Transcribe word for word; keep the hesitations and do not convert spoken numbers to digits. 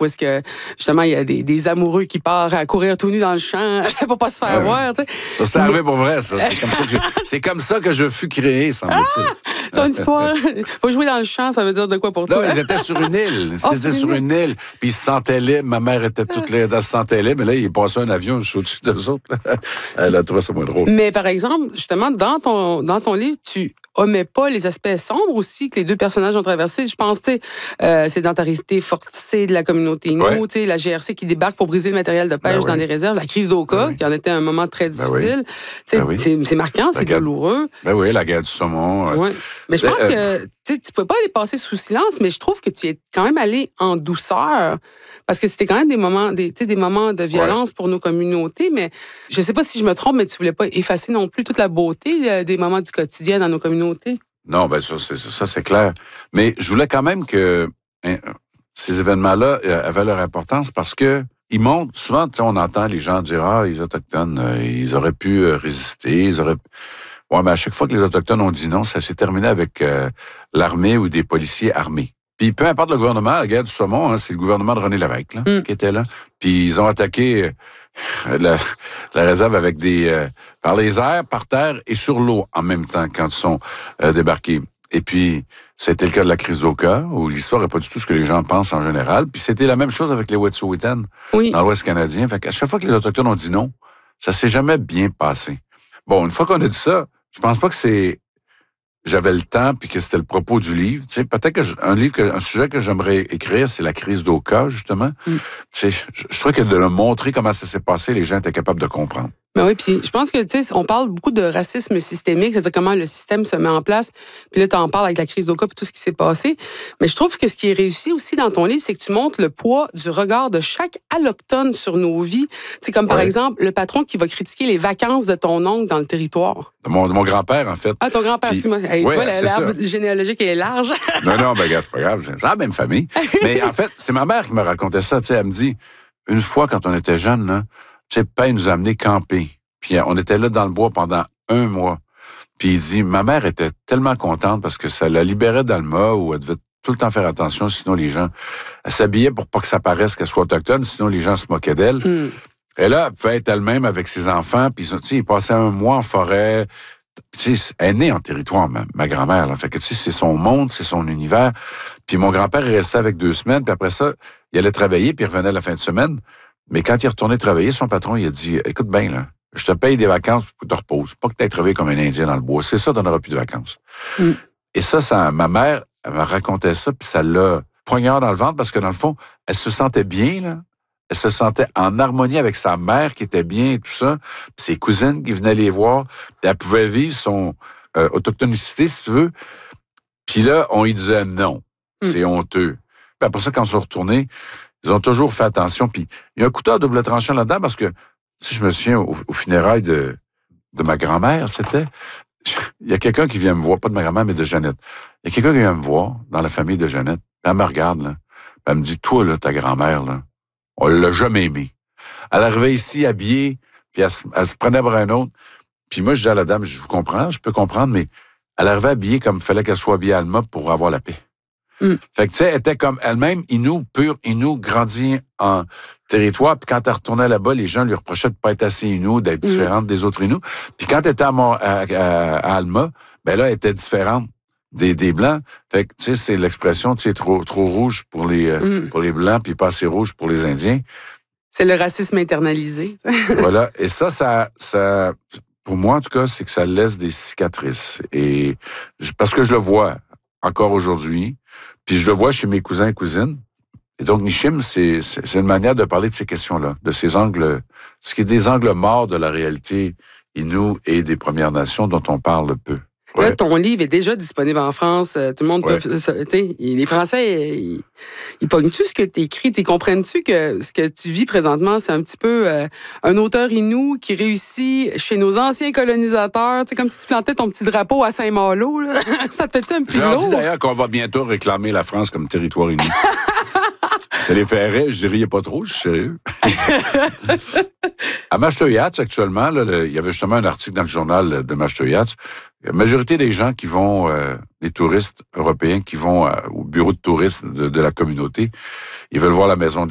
où est-ce que, justement, il y a des, des amoureux qui partent à courir tout nu dans le champ pour pas se faire ouais. voir. T'sais. Ça, c'est arrivé pour vrai, ça. C'est comme ça que je, c'est comme ça que je fus créé, semble-t-il. Ah! C'est une histoire. Pas jouer dans le champ, ça veut dire de quoi pour toi? Non, ils étaient sur une île. Oh, Ils étaient sur une île, puis ils se sentaient libres. Ma mère était toute là, elle se sentait libre, mais là, il passait un avion juste au-dessus d'eux autres. Elle a trouvé ça moins drôle. Mais par exemple, justement, dans ton, dans ton livre, tu omets pas les aspects sombres aussi que les deux personnages ont traversés. Je pense, tu sais, euh, sédentarité forcée de la communauté Innu, ouais. tu sais, la G R C qui débarque pour briser le matériel de pêche ben dans oui. des réserves, la crise d'Oka, ben qui en était un moment très difficile. Ben oui. Ben oui. c'est, c'est marquant, la c'est guerre... douloureux. Ben oui, la guerre du saumon. Euh... Ouais. Mais je pense euh... que tu ne pouvais pas aller passer sous silence, mais je trouve que tu es quand même allé en douceur. Parce que c'était quand même des moments, des, des moments de violence ouais. pour nos communautés, mais je ne sais pas si je me trompe, mais tu ne voulais pas effacer non plus toute la beauté euh, des moments du quotidien dans nos communautés. Non, ben ça, c'est, ça, c'est clair. Mais je voulais quand même que hein, ces événements-là euh, avaient leur importance parce que ils montrent, souvent, on entend les gens dire « Ah, les Autochtones, euh, ils auraient pu euh, résister, ils auraient... » Ouais, mais à chaque fois que les Autochtones ont dit non, ça s'est terminé avec euh, l'armée ou des policiers armés. Puis peu importe le gouvernement, la guerre du saumon, hein, c'est le gouvernement de René Lévesque là, mm. qui était là. Puis ils ont attaqué euh, la, la réserve avec des euh, par les airs, par terre et sur l'eau en même temps quand ils sont euh, débarqués. Et puis c'était le cas de la crise d'Oka, où l'histoire n'est pas du tout ce que les gens pensent en général. Puis c'était la même chose avec les Wet'suwet'en oui. dans l'Ouest canadien. Fait qu'à chaque fois que les Autochtones ont dit non, ça s'est jamais bien passé. Bon, une fois qu'on a dit ça, je pense pas que c'est j'avais le temps puis que c'était le propos du livre. Tu sais, peut-être que je, un livre, que, un sujet que j'aimerais écrire, c'est la crise d'Oka, justement. Mm. Tu sais, je, je trouve que de le montrer comment ça s'est passé, les gens étaient capables de comprendre. Ben oui, puis je pense que, tu sais, on parle beaucoup de racisme systémique, c'est-à-dire comment le système se met en place. Puis là, tu en parles avec la crise d'Oka puis tout ce qui s'est passé. Mais je trouve que ce qui est réussi aussi dans ton livre, c'est que tu montres le poids du regard de chaque allochtone sur nos vies. Tu sais, comme par ouais. exemple, le patron qui va critiquer les vacances de ton oncle dans le territoire. De mon, de mon grand-père, en fait. Ah, ton grand-père, puis, excuse-moi. Hey, ouais, tu vois, l'arbre généalogique est large. non, non, ben, gars, c'est pas grave. C'est la même famille. Mais en fait, c'est ma mère qui me racontait ça. Tu sais, elle me dit, une fois, quand on était jeunes, là, tu sais, Père nous a amenés camper. Puis on était là dans le bois pendant un mois. Puis il dit, ma mère était tellement contente parce que ça la libérait d'Alma où elle devait tout le temps faire attention, sinon les gens... Elle s'habillait pour pas que ça paraisse qu'elle soit autochtone, sinon les gens se moquaient d'elle. Mm. Et là, elle pouvait être elle-même avec ses enfants, puis tu sais, ils passaient un mois en forêt. Tu sais, elle est née en territoire, ma, ma grand-mère. Là. Fait que tu sais, c'est son monde, c'est son univers. Puis mon grand-père, il restait avec deux semaines, puis après ça, il allait travailler, puis il revenait la fin de semaine. Mais quand il est retourné travailler, son patron, il a dit, écoute bien, là, je te paye des vacances pour que tu te reposes. Pas que tu aies travaillé comme un Indien dans le bois. C'est ça, tu n'auras plus de vacances. Mm. Et ça, ça, ma mère, elle me racontait ça, puis ça l'a poignard dans le ventre parce que, dans le fond, elle se sentait bien, là. Elle se sentait en harmonie avec sa mère qui était bien et tout ça, puis ses cousines qui venaient les voir. Puis elle pouvait vivre son euh, autochtonicité, si tu veux. Puis là, on lui disait non. Mm. C'est honteux. Puis après ça, quand ils sont retournés, ils ont toujours fait attention. Puis il y a un couteau à double tranchant là-dedans parce que si je me souviens, au, au funérailles de, de ma grand-mère, c'était... Il y a quelqu'un qui vient me voir, pas de ma grand-mère, mais de Jeannette. Il y a quelqu'un qui vient me voir dans la famille de Jeannette. Elle me regarde, là. Elle me dit, toi, là, ta grand-mère, là, on l'a jamais aimée. Elle arrivait ici habillée, puis elle se, elle se prenait pour un autre. Puis moi, je dis à la dame, je vous comprends, je peux comprendre, mais elle arrivait habillée comme il fallait qu'elle soit habillée à Alma pour avoir la paix. Mm. Fait que, tu sais, elle était comme elle-même, Innu, pure Innu, grandie en territoire. Puis quand elle retournait là-bas, les gens lui reprochaient de ne pas être assez Innu, d'être mm. différente des autres Innu. Puis quand elle était à, à, à, à Alma, ben là, elle était différente des, des Blancs. Fait que, tu sais, c'est l'expression, tu sais, trop, trop rouge pour les, euh, mm. pour les Blancs, puis pas assez rouge pour les Indiens. C'est le racisme internalisé. Voilà. Et ça, ça, ça, pour moi, en tout cas, c'est que ça laisse des cicatrices. Et parce que je le vois encore aujourd'hui. Puis je le vois chez mes cousins et cousines. Et donc, Nissim, c'est, c'est, c'est une manière de parler de ces questions-là, de ces angles, ce qui est des angles morts de la réalité Innu et des Premières Nations dont on parle peu. Ouais. Là, ton livre est déjà disponible en France. Tout le monde ouais. peut... Tu sais, les Français, ils, ils pognent-tu ce que tu écris? Ils comprennent-tu que ce que tu vis présentement, c'est un petit peu euh, un auteur Innu qui réussit chez nos anciens colonisateurs? Tu sais, comme si tu plantais ton petit drapeau à Saint-Malo. Là. Ça te fait-tu un petit lourd? Je leur dis lourd? d'ailleurs qu'on va bientôt réclamer la France comme territoire Innu. Ça les fait rire, je riais pas trop, je suis sérieux. À Mashtoyats, actuellement, là, le, il y avait justement un article dans le journal de Mashtoyats. La majorité des gens qui vont, euh, les touristes européens qui vont euh, au bureau de tourisme de, de la communauté, ils veulent voir la maison de